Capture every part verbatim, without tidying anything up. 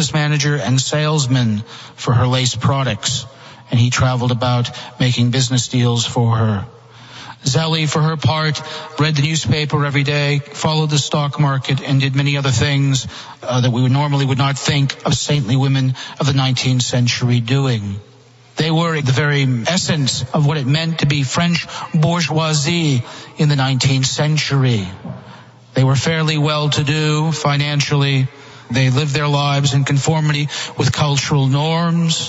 business manager and salesman for her lace products, and he traveled about making business deals for her. Zélie, for her part, read the newspaper every day, followed the stock market, and did many other things uh, that we would normally would not think of saintly women of the nineteenth century doing. They were the very essence of what it meant to be French bourgeoisie in the nineteenth century. They were fairly well-to-do financially. They lived their lives in conformity with cultural norms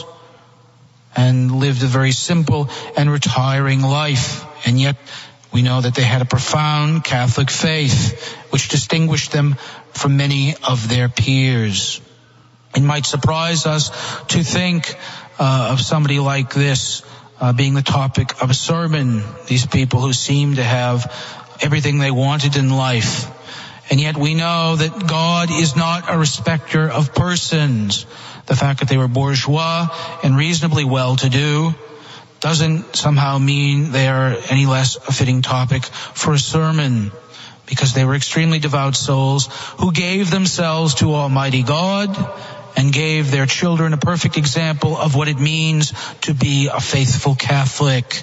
and lived a very simple and retiring life. And yet we know that they had a profound Catholic faith which distinguished them from many of their peers. It might surprise us to think uh, of somebody like this uh, being the topic of a sermon, these people who seem to have everything they wanted in life. And yet we know that God is not a respecter of persons. The fact that they were bourgeois and reasonably well-to-do doesn't somehow mean they are any less a fitting topic for a sermon, because they were extremely devout souls who gave themselves to Almighty God and gave their children a perfect example of what it means to be a faithful Catholic.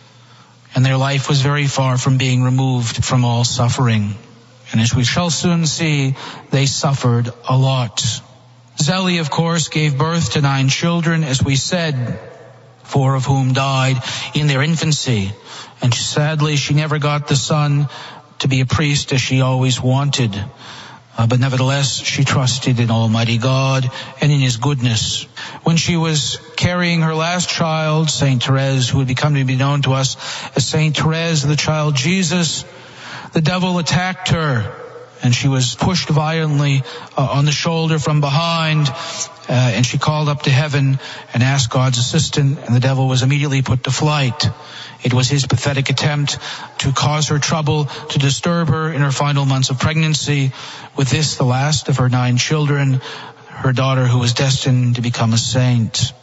And their life was very far from being removed from all suffering. And as we shall soon see, they suffered a lot. Zélie, of course, gave birth to nine children, as we said, four of whom died in their infancy. And sadly, she never got the son to be a priest as she always wanted. Uh, but nevertheless, she trusted in Almighty God and in His goodness. When she was carrying her last child, Saint Therese, who would become to be known to us as Saint Therese, the child Jesus, the devil attacked her, and she was pushed violently uh, on the shoulder from behind, uh, and she called up to heaven and asked God's assistance, and the devil was immediately put to flight. It was his pathetic attempt to cause her trouble, to disturb her in her final months of pregnancy. With this, the last of her nine children, her daughter who was destined to become a saint.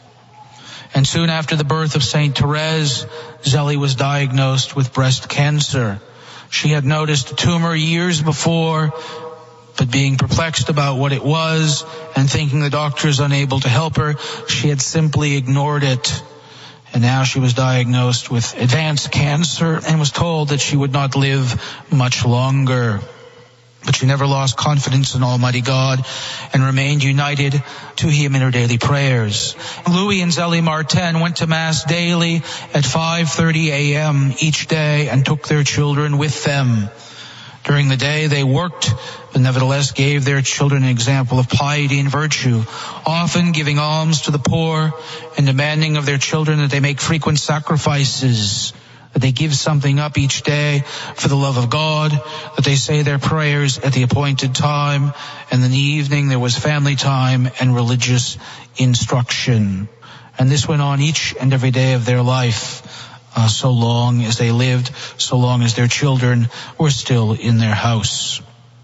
And soon after the birth of Saint Therese, Zélie was diagnosed with breast cancer. She had noticed a tumor years before, but being perplexed about what it was and thinking the doctors unable to help her, she had simply ignored it. And now she was diagnosed with advanced cancer and was told that she would not live much longer. But she never lost confidence in Almighty God and remained united to Him in her daily prayers. Louis and Zélie Martin went to Mass daily at five thirty a.m. each day and took their children with them. During the day they worked, but nevertheless gave their children an example of piety and virtue, often giving alms to the poor and demanding of their children that they make frequent sacrifices, that they give something up each day for the love of God, that they say their prayers at the appointed time, and in the evening there was family time and religious instruction. And this went on each and every day of their life, uh, so long as they lived, so long as their children were still in their house.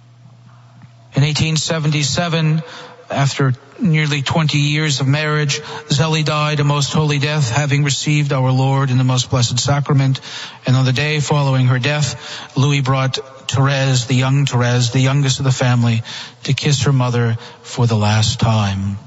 In eighteen seventy-seven, after nearly twenty years of marriage, Zélie died a most holy death, having received our Lord in the most blessed sacrament. And on the day following her death, Louis brought Therese, the young Therese, the youngest of the family, to kiss her mother for the last time.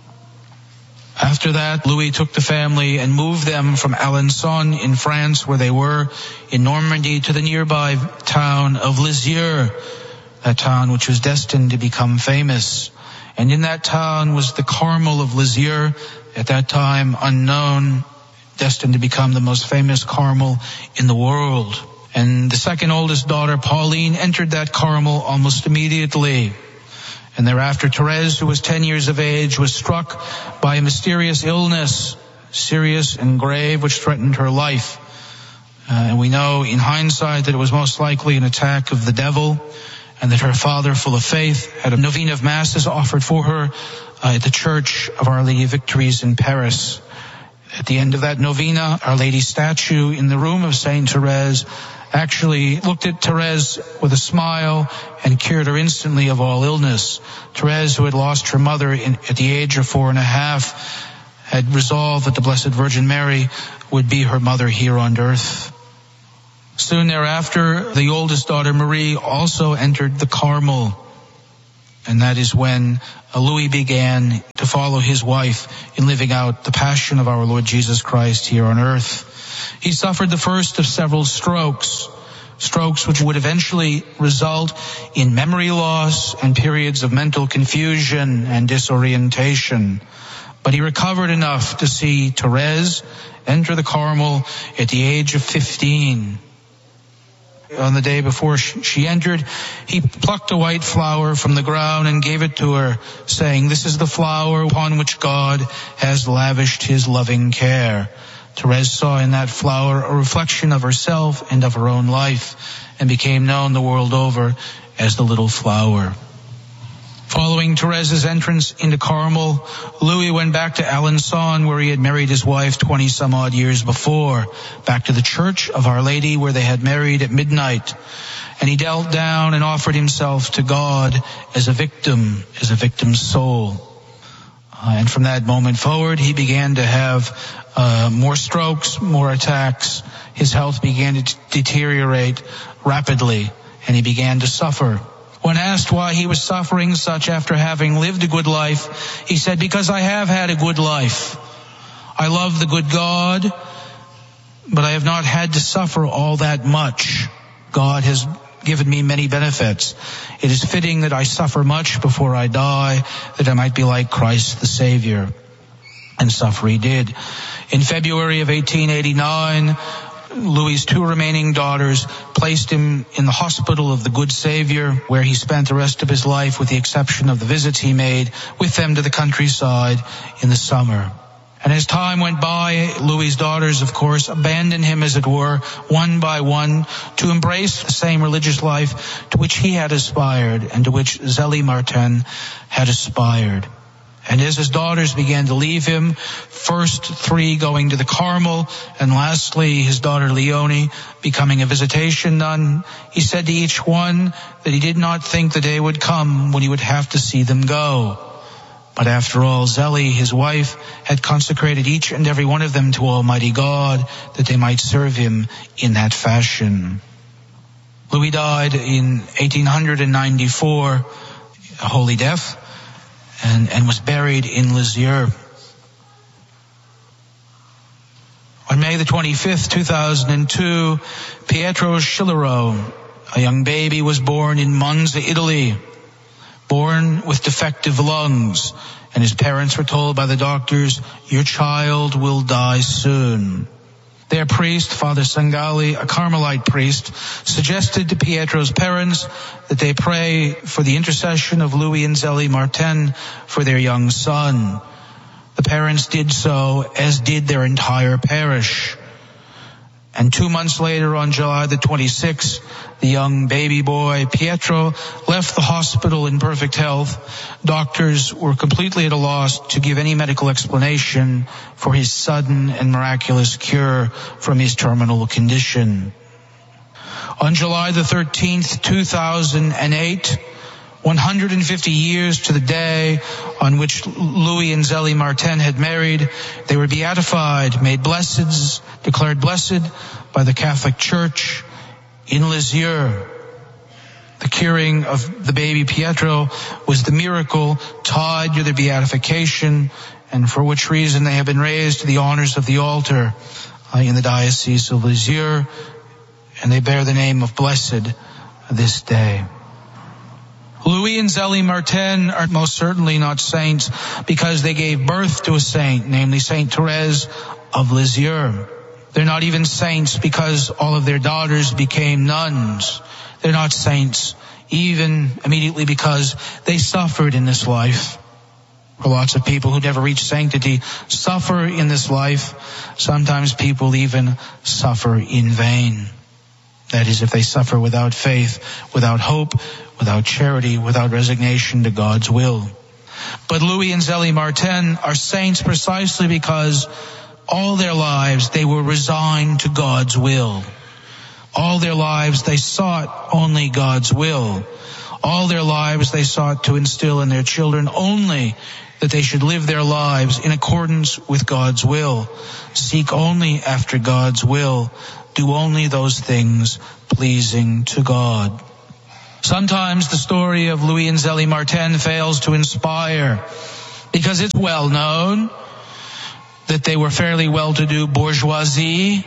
After that, Louis took the family and moved them from Alençon in France, where they were, in Normandy, to the nearby town of Lisieux, that town which was destined to become famous. And in that town was the Carmel of Lisieux, at that time unknown, destined to become the most famous Carmel in the world. And the second oldest daughter, Pauline, entered that Carmel almost immediately. And thereafter, Therese, who was ten years of age, was struck by a mysterious illness, serious and grave, which threatened her life. Uh, and we know in hindsight that it was most likely an attack of the devil, and that her father, full of faith, had a novena of masses offered for her uh, at the Church of Our Lady of Victories in Paris. At the end of that novena, Our Lady's statue in the room of Saint Therese actually looked at Therese with a smile and cured her instantly of all illness. Therese, who had lost her mother in, at the age of four and a half, had resolved that the Blessed Virgin Mary would be her mother here on earth. Soon thereafter, the oldest daughter, Marie, also entered the Carmel. And that is when Louis began to follow his wife in living out the passion of our Lord Jesus Christ here on earth. He suffered the first of several strokes, strokes which would eventually result in memory loss and periods of mental confusion and disorientation. But he recovered enough to see Therese enter the Carmel at the age of fifteen. On the day before she entered, he plucked a white flower from the ground and gave it to her, saying, "This is the flower upon which God has lavished his loving care." Therese saw in that flower a reflection of herself and of her own life, and became known the world over as the Little Flower. Following Therese's entrance into Carmel, Louis went back to Alençon, where he had married his wife twenty some odd years before, back to the Church of Our Lady, where they had married at midnight. And he knelt down and offered himself to God as a victim, as a victim's soul. Uh, and from that moment forward, he began to have uh, more strokes, more attacks. His health began to t- deteriorate rapidly, and he began to suffer. When asked why he was suffering such after having lived a good life, he said, "Because I have had a good life. I love the good God, but I have not had to suffer all that much. God has given me many benefits. It is fitting that I suffer much before I die, that I might be like Christ the Savior." And suffer he did. In February of eighteen eighty-nine, Louis's two remaining daughters placed him in the hospital of the Good Savior, where he spent the rest of his life, with the exception of the visits he made with them to the countryside in the summer. And as time went by, Louis's daughters, of course, abandoned him, as it were, one by one, to embrace the same religious life to which he had aspired and to which Zélie Martin had aspired. And as his daughters began to leave him, first three going to the Carmel, and lastly his daughter Leonie becoming a visitation nun, he said to each one that he did not think the day would come when he would have to see them go. But after all, Zélie, his wife, had consecrated each and every one of them to Almighty God, that they might serve him in that fashion. Louis died in eighteen ninety-four, a holy death, and, and was buried in Lisieux. On May the twenty-fifth, two thousand two, Pietro Scilaro, a young baby, was born in Monza, Italy, born with defective lungs, and his parents were told by the doctors, "Your child will die soon." Their priest, Father Sangali, a Carmelite priest, suggested to Pietro's parents that they pray for the intercession of Louis and Zélie Martin for their young son. The parents did so, as did their entire parish. And two months later, on July the twenty-sixth, the young baby boy, Pietro, left the hospital in perfect health. Doctors were completely at a loss to give any medical explanation for his sudden and miraculous cure from his terminal condition. On July the thirteenth, two thousand eight, one hundred fifty years to the day on which Louis and Zélie Martin had married, they were beatified, made blesseds, declared blessed by the Catholic Church in Lisieux. The curing of the baby Pietro was the miracle tied to their beatification, and for which reason they have been raised to the honors of the altar uh, in the Diocese of Lisieux, and they bear the name of blessed this day. Louis and Zélie Martin are most certainly not saints because they gave birth to a saint, namely Saint Therese of Lisieux. They're not even saints because all of their daughters became nuns. They're not saints even immediately because they suffered in this life. For lots of people who never reach sanctity suffer in this life. Sometimes people even suffer in vain. That is, if they suffer without faith, without hope, without charity, without resignation to God's will. But Louis and Zélie Martin are saints precisely because all their lives they were resigned to God's will. All their lives they sought only God's will. All their lives they sought to instill in their children only that they should live their lives in accordance with God's will, seek only after God's will, do only those things pleasing to God. Sometimes the story of Louis and Zélie Martin fails to inspire because it's well known that they were fairly well-to-do bourgeoisie,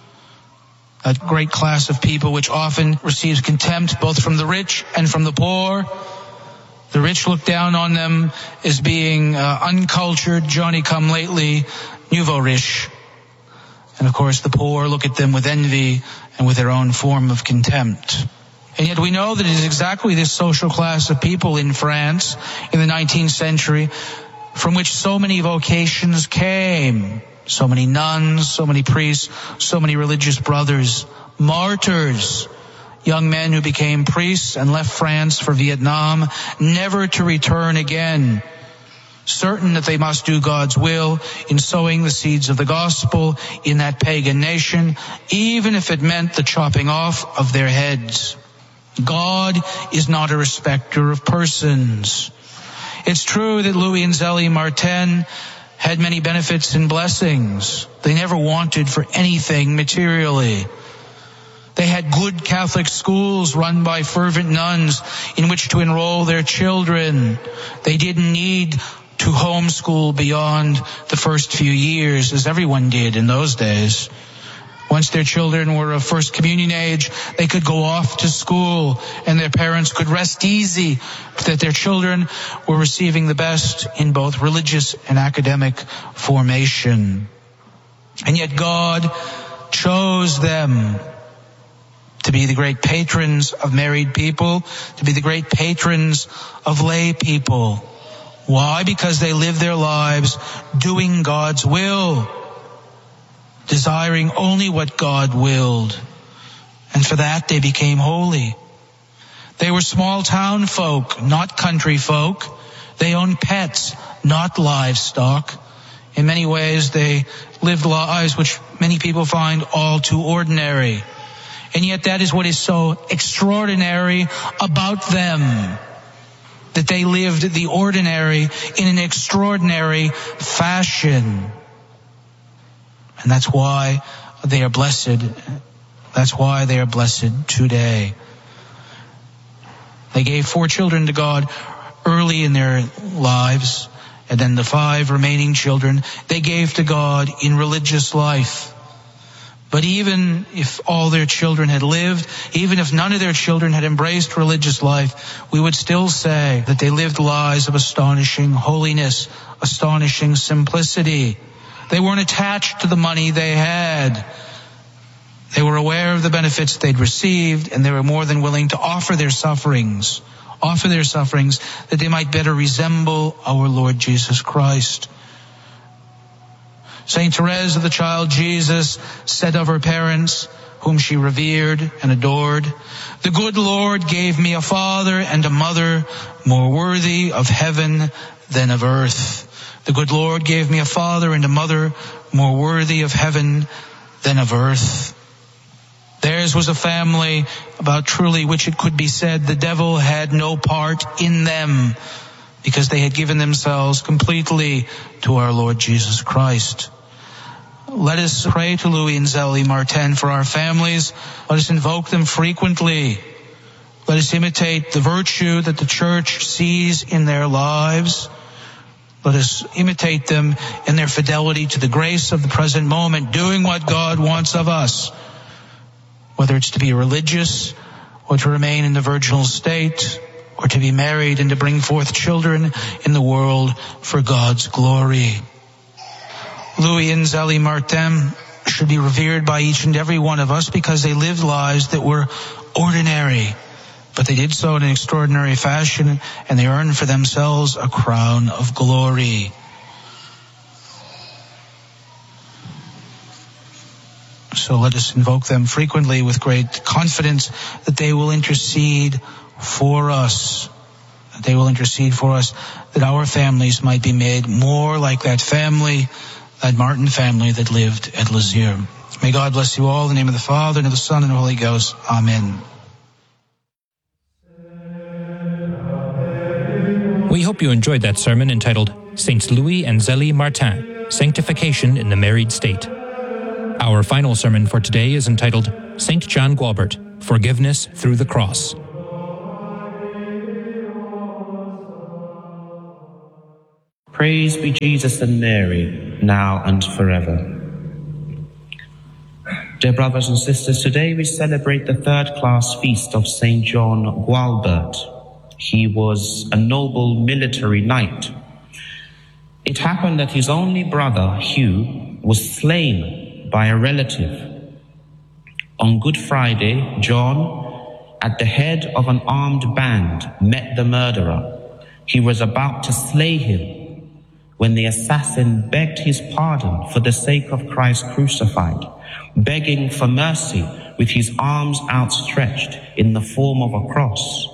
a great class of people which often receives contempt both from the rich and from the poor. The rich look down on them as being uh, uncultured, Johnny-come-lately, nouveau riche. And of course the poor look at them with envy and with their own form of contempt. And yet we know that it is exactly this social class of people in France in the nineteenth century from which so many vocations came. So many nuns, so many priests, so many religious brothers, martyrs, young men who became priests and left France for Vietnam, never to return again, certain that they must do God's will in sowing the seeds of the gospel in that pagan nation, even if it meant the chopping off of their heads. God is not a respecter of persons. It's true that Louis and Zélie Martin had many benefits and blessings. They never wanted for anything materially. They had good Catholic schools run by fervent nuns in which to enroll their children. They didn't need to homeschool beyond the first few years, as everyone did in those days. Once their children were of first communion age, they could go off to school and their parents could rest easy that their children were receiving the best in both religious and academic formation. And yet God chose them to be the great patrons of married people, to be the great patrons of lay people. Why? Because they lived their lives doing God's will, desiring only what God willed. And for that they became holy. They were small town folk, not country folk. They owned pets, not livestock. In many ways they lived lives which many people find all too ordinary. And yet that is what is so extraordinary about them, that they lived the ordinary in an extraordinary fashion. And that's why they are blessed. That's why they are blessed today. They gave four children to God early in their lives, and then the five remaining children they gave to God in religious life. But even if all their children had lived, even if none of their children had embraced religious life, we would still say that they lived lives of astonishing holiness, astonishing simplicity. They weren't attached to the money they had. They were aware of the benefits they'd received, and they were more than willing to offer their sufferings, offer their sufferings that they might better resemble our Lord Jesus Christ. Saint Therese of the Child Jesus said of her parents, whom she revered and adored, "The good Lord gave me a father and a mother more worthy of heaven than of earth." The good Lord gave me a father and a mother more worthy of heaven than of earth. Theirs was a family about truly which it could be said the devil had no part in them, because they had given themselves completely to our Lord Jesus Christ. Let us pray to Louis and Zélie Martin for our families. Let us invoke them frequently. Let us imitate the virtue that the Church sees in their lives. Let us imitate them in their fidelity to the grace of the present moment, doing what God wants of us, whether it's to be religious or to remain in the virginal state or to be married and to bring forth children in the world for God's glory. Louis and Zélie Martin should be revered by each and every one of us because they lived lives that were ordinary, but they did so in an extraordinary fashion, and they earned for themselves a crown of glory. So let us invoke them frequently with great confidence that they will intercede for us, that they will intercede for us, that our families might be made more like that family, that Martin family that lived at Lisieux. May God bless you all in the name of the Father, and of the Son, and of the Holy Ghost. Amen. We hope you enjoyed that sermon entitled Saints Louis and Zélie Martin, Sanctification in the Married State. Our final sermon for today is entitled Saint John Gualbert, Forgiveness Through the Cross. Praise be Jesus and Mary, now and forever. Dear brothers and sisters, today we celebrate the third class feast of Saint John Gualbert. He was a noble military knight. It happened that his only brother, Hugh, was slain by a relative. On Good Friday, John, at the head of an armed band, met the murderer. He was about to slay him when the assassin begged his pardon for the sake of Christ crucified, begging for mercy with his arms outstretched in the form of a cross.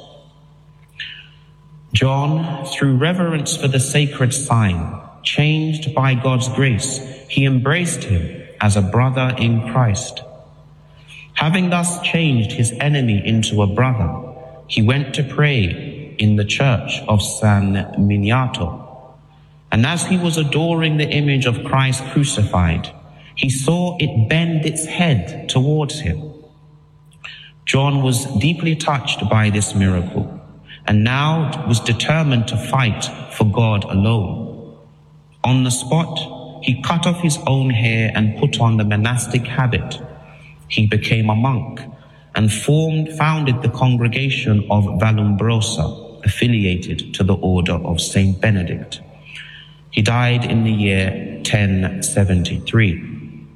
John, through reverence for the sacred sign, changed by God's grace, he embraced him as a brother in Christ. Having thus changed his enemy into a brother, he went to pray in the church of San Miniato. And as he was adoring the image of Christ crucified, he saw it bend its head towards him. John was deeply touched by this miracle, and now was determined to fight for God alone. On the spot, he cut off his own hair and put on the monastic habit. He became a monk and formed, founded the congregation of Vallombrosa, affiliated to the order of Saint Benedict. He died in the year ten seventy-three.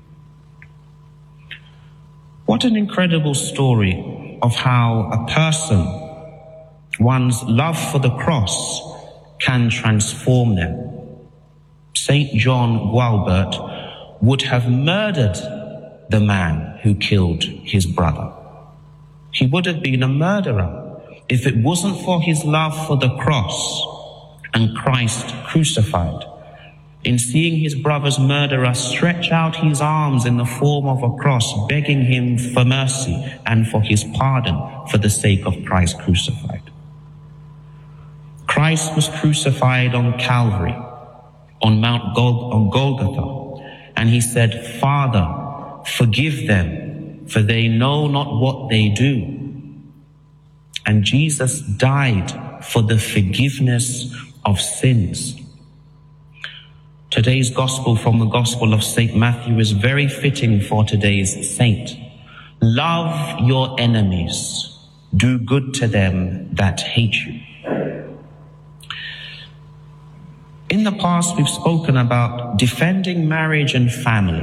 What an incredible story of how a person, one's love for the cross, can transform them. Saint John Gualbert would have murdered the man who killed his brother. He would have been a murderer if it wasn't for his love for the cross and Christ crucified. In seeing his brother's murderer stretch out his arms in the form of a cross, begging him for mercy and for his pardon for the sake of Christ crucified. Christ was crucified on Calvary, on Mount Gol- on Golgotha, and he said, "Father, forgive them, for they know not what they do." And Jesus died for the forgiveness of sins. Today's gospel from the Gospel of Saint Matthew is very fitting for today's saint. Love your enemies. Do good to them that hate you. In the past, we've spoken about defending marriage and family.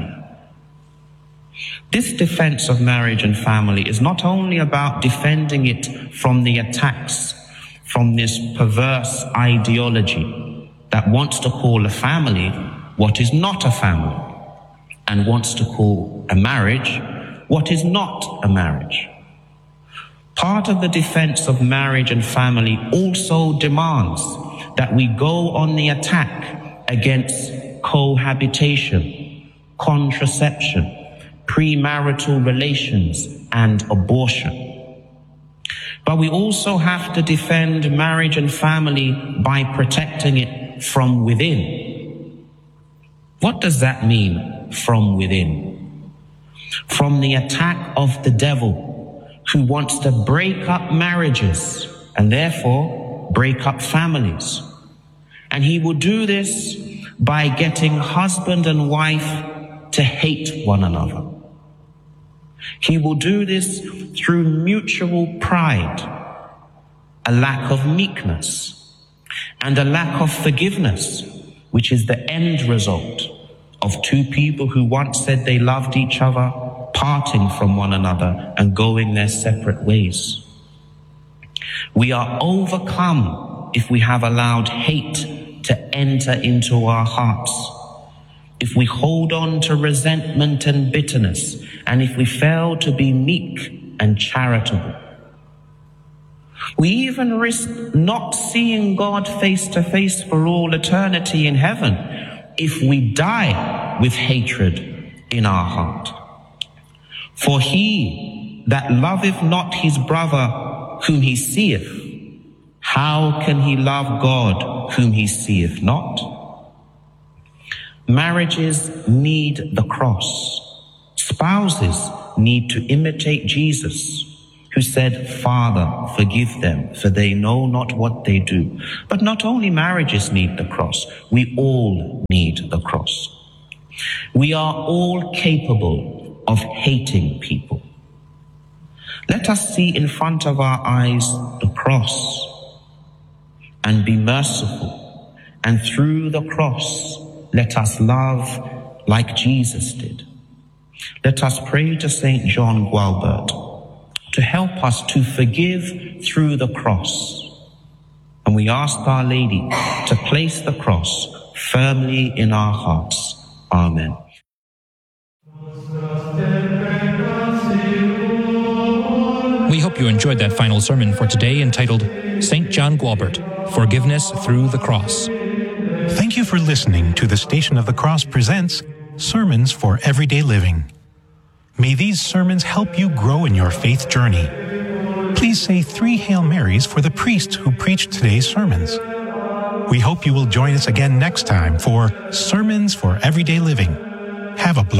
This defense of marriage and family is not only about defending it from the attacks from this perverse ideology that wants to call a family what is not a family, and wants to call a marriage what is not a marriage. Part of the defense of marriage and family also demands that we go on the attack against cohabitation, contraception, premarital relations, and abortion. But we also have to defend marriage and family by protecting it from within. What does that mean, from within? From the attack of the devil, who wants to break up marriages and therefore break up families. And he will do this by getting husband and wife to hate one another. He will do this through mutual pride, a lack of meekness, and a lack of forgiveness, which is the end result of two people who once said they loved each other, parting from one another and going their separate ways. We are overcome if we have allowed hate to enter into our hearts, if we hold on to resentment and bitterness, and if we fail to be meek and charitable. We even risk not seeing God face to face for all eternity in heaven if we die with hatred in our heart. For he that loveth not his brother whom he seeth, how can he love God whom he seeth not? Marriages need the cross. Spouses need to imitate Jesus, who said, Father, forgive them, for they know not what they do. But not only marriages need the cross, we all need the cross. We are all capable of hating people. Let us see in front of our eyes the cross and be merciful. And through the cross, let us love like Jesus did. Let us pray to Saint John Gualbert to help us to forgive through the cross. And we ask Our Lady to place the cross firmly in our hearts. Amen. We hope you enjoyed that final sermon for today entitled Saint John Gualbert, Forgiveness Through the Cross. Thank you for listening to the Station of the Cross presents Sermons for Everyday Living. May these sermons help you grow in your faith journey. Please say three Hail Marys for the priest who preached today's sermons. We hope you will join us again next time for Sermons for Everyday Living. Have a blessed